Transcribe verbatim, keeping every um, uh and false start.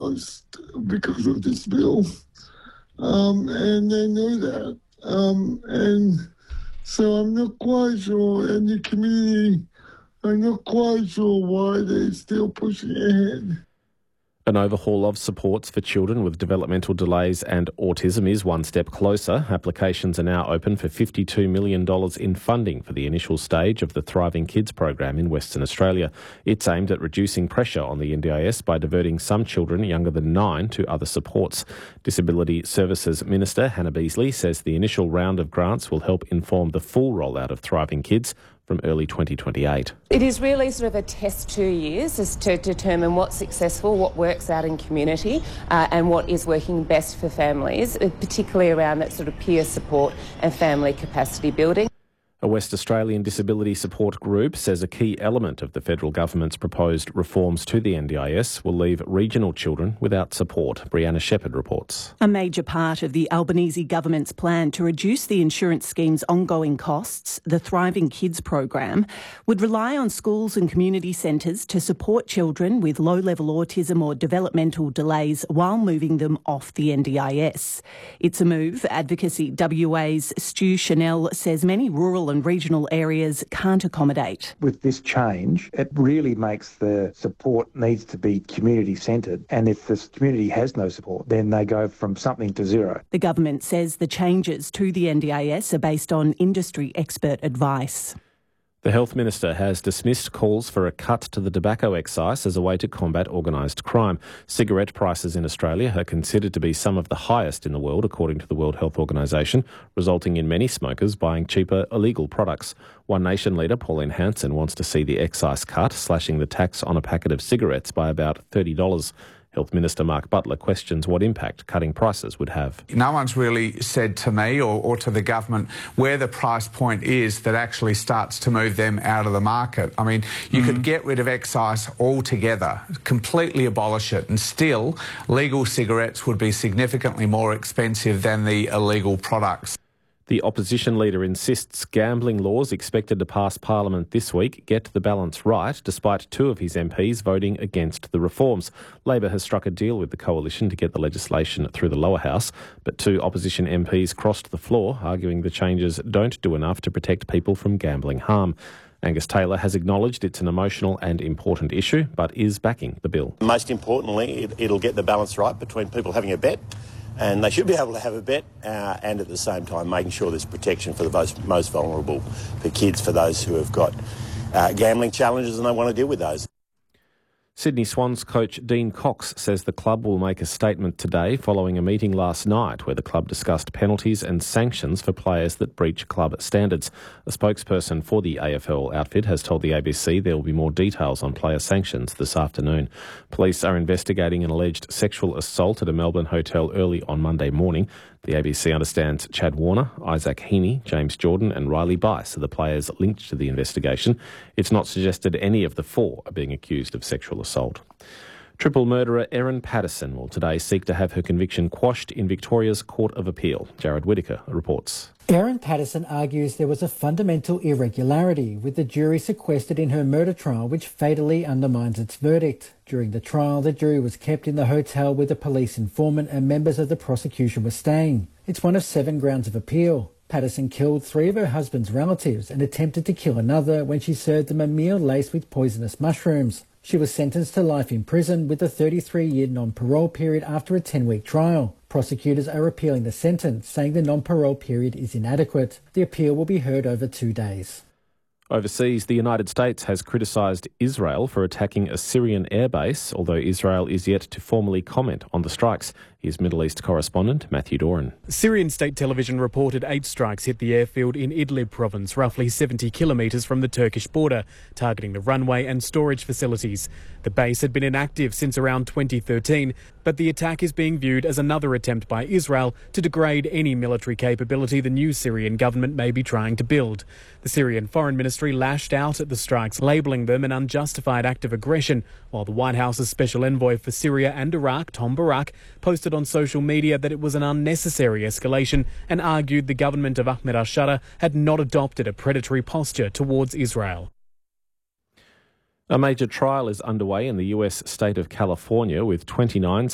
lost because of this bill, um, and they knew that. Um, and so I'm not quite sure, and the community, I'm not quite sure why they're still pushing ahead. An overhaul of supports for children with developmental delays and autism is one step closer. Applications are now open for fifty-two million dollars in funding for the initial stage of the Thriving Kids program in Western Australia. It's aimed at reducing pressure on the N D I S by diverting some children younger than nine to other supports. Disability Services Minister Hannah Beasley says the initial round of grants will help inform the full rollout of Thriving Kids from early twenty twenty-eight. It is really sort of a test two years as to determine what's successful, what works out in community uh, and what is working best for families, particularly around that sort of peer support and family capacity building. A West Australian disability support group says a key element of the federal government's proposed reforms to the N D I S will leave regional children without support. Brianna Shepherd reports. A major part of the Albanese government's plan to reduce the insurance scheme's ongoing costs, the Thriving Kids program, would rely on schools and community centres to support children with low-level autism or developmental delays while moving them off the N D I S. It's a move Advocacy W A's Stu Chanel says many rural and regional areas can't accommodate. With this change, it really makes the support needs to be community-centred, and if the community has no support, then they go from something to zero. The government says the changes to the N D I S are based on industry expert advice. The Health Minister has dismissed calls for a cut to the tobacco excise as a way to combat organised crime. Cigarette prices in Australia are considered to be some of the highest in the world, according to the World Health Organisation, resulting in many smokers buying cheaper illegal products. One Nation leader, Pauline Hanson, wants to see the excise cut, slashing the tax on a packet of cigarettes by about thirty dollars. Health Minister Mark Butler questions what impact cutting prices would have. No one's really said to me or, or to the government where the price point is that actually starts to move them out of the market. I mean, you mm-hmm. could get rid of excise altogether, completely abolish it, and still legal cigarettes would be significantly more expensive than the illegal products. The opposition leader insists gambling laws expected to pass Parliament this week get the balance right, despite two of his M Ps voting against the reforms. Labor has struck a deal with the coalition to get the legislation through the lower house, but two opposition M Ps crossed the floor, arguing the changes don't do enough to protect people from gambling harm. Angus Taylor has acknowledged it's an emotional and important issue, but is backing the bill. Most importantly, it, it'll get the balance right between people having a bet, and they should be able to have a bet, uh, and at the same time making sure there's protection for the most, most vulnerable, for kids, for those who have got uh, gambling challenges and they want to deal with those. Sydney Swans coach Dean Cox says the club will make a statement today following a meeting last night where the club discussed penalties and sanctions for players that breach club standards. A spokesperson for the A F L outfit has told the A B C there will be more details on player sanctions this afternoon. Police are investigating an alleged sexual assault at a Melbourne hotel early on Monday morning. The A B C understands Chad Warner, Isaac Heaney, James Jordan and Riley Bice are the players linked to the investigation. It's not suggested any of the four are being accused of sexual assault. Triple murderer Erin Patterson will today seek to have her conviction quashed in Victoria's Court of Appeal. Jared Whittaker reports. Erin Patterson argues there was a fundamental irregularity with the jury sequestered in her murder trial, which fatally undermines its verdict. During the trial, the jury was kept in the hotel where the police informant and members of the prosecution were staying. It's one of seven grounds of appeal. Patterson killed three of her husband's relatives and attempted to kill another when she served them a meal laced with poisonous mushrooms. She was sentenced to life in prison with a thirty-three-year non-parole period after a ten-week trial. Prosecutors are appealing the sentence, saying the non-parole period is inadequate. The appeal will be heard over two days. Overseas, the United States has criticised Israel for attacking a Syrian airbase, although Israel is yet to formally comment on the strikes. Here's Middle East correspondent Matthew Doran. Syrian state television reported eight strikes hit the airfield in Idlib province, roughly seventy kilometres from the Turkish border, targeting the runway and storage facilities. The base had been inactive since around twenty thirteen, but the attack is being viewed as another attempt by Israel to degrade any military capability the new Syrian government may be trying to build. The Syrian Foreign Ministry lashed out at the strikes, labelling them an unjustified act of aggression, while the White House's special envoy for Syria and Iraq, Tom Barak, posted on social media that it was an unnecessary escalation and argued the government of Ahmed al-Shara had not adopted a predatory posture towards Israel. A major trial is underway in the U S state of California with twenty-nine